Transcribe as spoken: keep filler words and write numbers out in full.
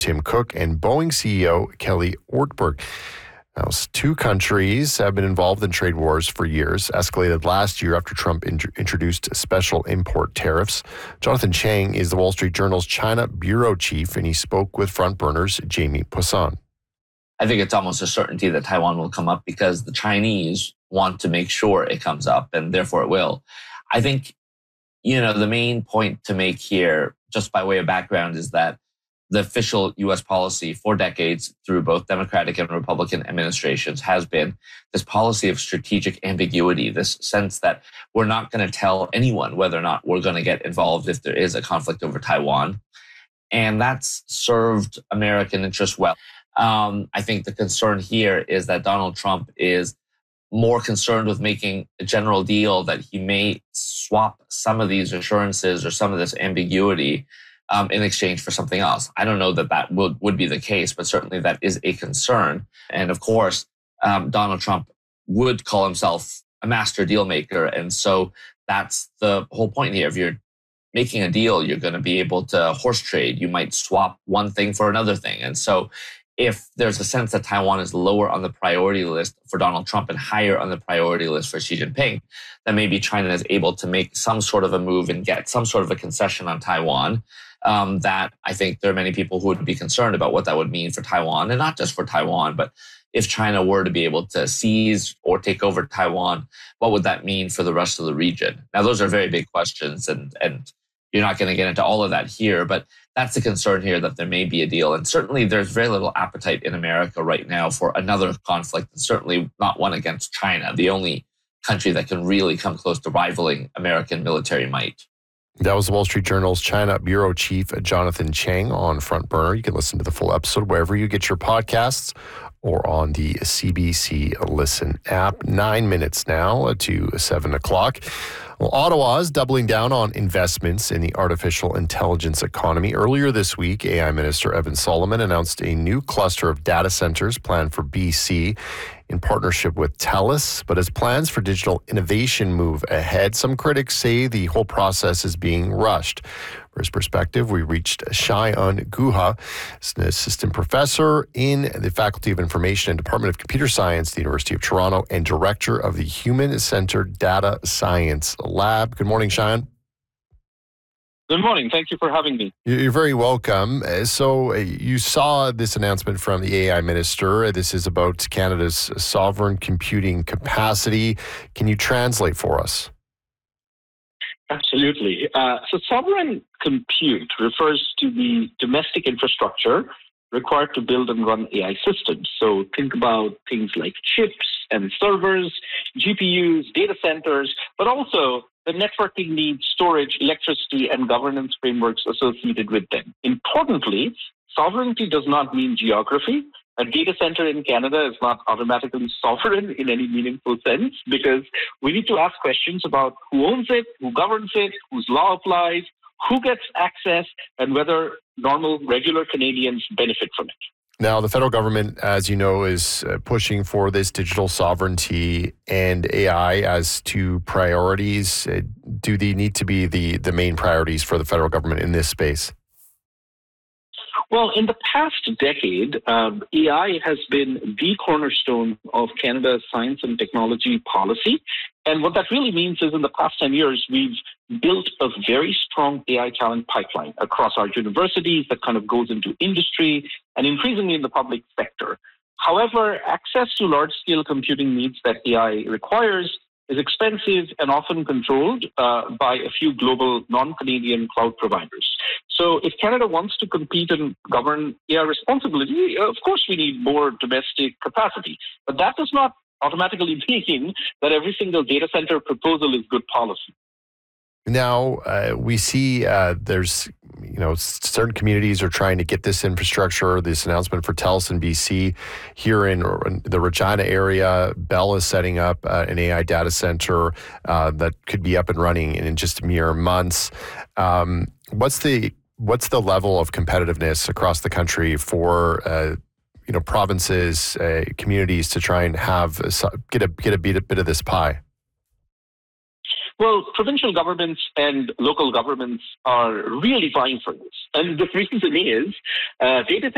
Tim Cook and Boeing C E O Kelly Ortberg. Now, two countries have been involved in trade wars for years, escalated last year after Trump in- introduced special import tariffs. Jonathan Chang is the Wall Street Journal's China bureau chief, and he spoke with Front Burner's Jamie Poisson. I think it's almost a certainty that Taiwan will come up because the Chinese want to make sure it comes up, and therefore it will. I think, you know, the main point to make here, just by way of background, is that the official U S policy for decades through both Democratic and Republican administrations has been this policy of strategic ambiguity, this sense that we're not going to tell anyone whether or not we're going to get involved if there is a conflict over Taiwan. And that's served American interests well. Um, I think the concern here is that Donald Trump is more concerned with making a general deal that he may swap some of these assurances or some of this ambiguity Um, in exchange for something else. I don't know that that would, would be the case, but certainly that is a concern. And of course, um, Donald Trump would call himself a master deal maker. And so that's the whole point here. If you're making a deal, you're going to be able to horse trade. You might swap one thing for another thing. And so if there's a sense that Taiwan is lower on the priority list for Donald Trump and higher on the priority list for Xi Jinping, then maybe China is able to make some sort of a move and get some sort of a concession on Taiwan. Um, that I think there are many people who would be concerned about what that would mean for Taiwan, and not just for Taiwan, but if China were to be able to seize or take over Taiwan, what would that mean for the rest of the region? Now, those are very big questions, and, and you're not going to get into all of that here, but that's the concern here, that there may be a deal. And certainly there's very little appetite in America right now for another conflict, and certainly not one against China, the only country that can really come close to rivaling American military might. That was the Wall Street Journal's China bureau chief, Jonathan Chang, on Front Burner. You can listen to the full episode wherever you get your podcasts or on the C B C Listen app. Nine minutes now to seven o'clock. Well, Ottawa is doubling down on investments in the artificial intelligence economy. Earlier this week, A I Minister Evan Solomon announced a new cluster of data centers planned for B C in partnership with TELUS. But as plans for digital innovation move ahead, some critics say the whole process is being rushed. For his perspective, we reached Shayan Guha, an assistant professor in the Faculty of Information and Department of Computer Science at the University of Toronto and director of the Human-Centered Data Science Lab. Good morning, Shayan. Good morning. Thank you for having me. You're very welcome. So you saw this announcement from the A I minister. This is about Canada's sovereign computing capacity. Can you translate for us? Absolutely. Uh, so sovereign compute refers to the domestic infrastructure required to build and run A I systems. So think about things like chips and servers, G P Us, data centers, but also the networking needs, storage, electricity, and governance frameworks associated with them. Importantly, sovereignty does not mean geography. A data center in Canada is not automatically sovereign in any meaningful sense, because we need to ask questions about who owns it, who governs it, whose law applies, who gets access, and whether normal, regular Canadians benefit from it. Now, the federal government, as you know, is pushing for this digital sovereignty and A I as two priorities. Do they need to be the, the main priorities for the federal government in this space? Well, in the past decade, um, A I has been the cornerstone of Canada's science and technology policy. And what that really means is in the past ten years, we've built a very strong A I talent pipeline across our universities that kind of goes into industry and increasingly in the public sector. However, access to large-scale computing needs that A I requires is expensive and often controlled uh, by a few global non-Canadian cloud providers. So if Canada wants to compete and govern A I responsibly, of course we need more domestic capacity. But that does not automatically mean that every single data center proposal is good policy. Now, uh, we see uh, there's, you know, certain communities are trying to get this infrastructure. This announcement for TELUS in B C. Here in the Regina area, Bell is setting up uh, an A I data center uh, that could be up and running in just mere months. Um, what's the what's the level of competitiveness across the country for uh, you know provinces, uh, communities to try and have get a get a bit, a bit of this pie? Well, provincial governments and local governments are really vying for this. And the reason is uh, data